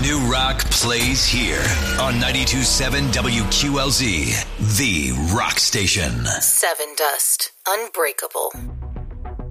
New rock plays here on 92.7 WQLZ, the rock station. Seven Dust, Unbreakable.